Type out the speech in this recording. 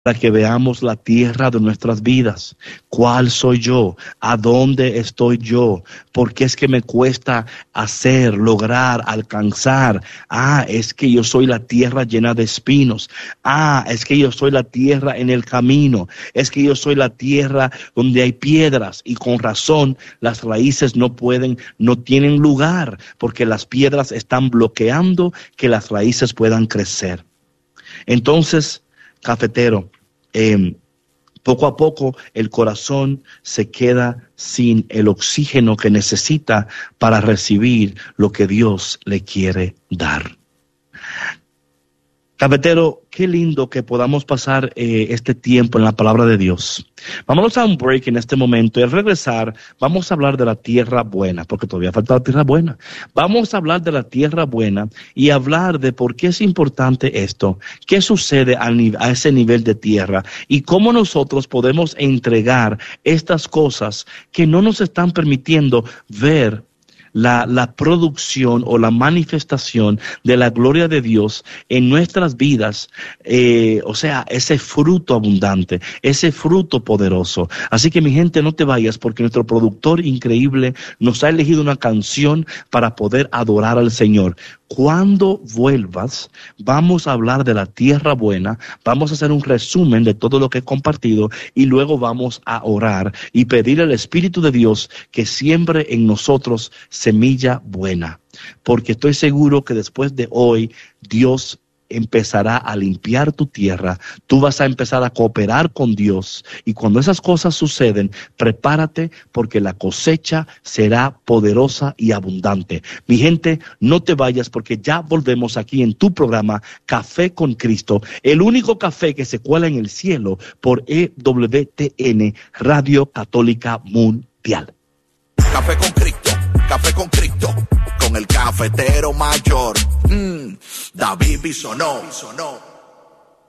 para que veamos la tierra de nuestras vidas. ¿Cuál soy yo? ¿A dónde estoy yo? ¿Por qué es que me cuesta hacer, lograr, alcanzar? Es que yo soy la tierra llena de espinos. Es que yo soy la tierra en el camino. Es que yo soy la tierra donde hay piedras, y con razón las raíces no tienen lugar, porque las piedras están bloqueando que las raíces puedan crecer. Entonces, cafetero, poco a poco el corazón se queda sin el oxígeno que necesita para recibir lo que Dios le quiere dar. Cafetero, qué lindo que podamos pasar este tiempo en la palabra de Dios. Vámonos a un break en este momento y al regresar vamos a hablar de la tierra buena, porque todavía falta la tierra buena. Vamos a hablar de la tierra buena y hablar de por qué es importante esto, qué sucede a ese nivel de tierra y cómo nosotros podemos entregar estas cosas que no nos están permitiendo ver la producción o la manifestación de la gloria de Dios en nuestras vidas, ese fruto abundante, ese fruto poderoso. Así que mi gente, no te vayas, porque nuestro productor increíble nos ha elegido una canción para poder adorar al Señor. Cuando vuelvas, vamos a hablar de la tierra buena, vamos a hacer un resumen de todo lo que he compartido y luego vamos a orar y pedir al Espíritu de Dios que siembre en nosotros semilla buena, porque estoy seguro que después de hoy Dios empezará a limpiar tu tierra, tú vas a empezar a cooperar con Dios, y cuando esas cosas suceden, prepárate, porque la cosecha será poderosa y abundante. Mi gente, no te vayas, porque ya volvemos aquí en tu programa Café con Cristo, el único café que se cuela en el cielo por EWTN, Radio Católica Mundial. Café con Cristo, con el cafetero mayor, David Bisonó.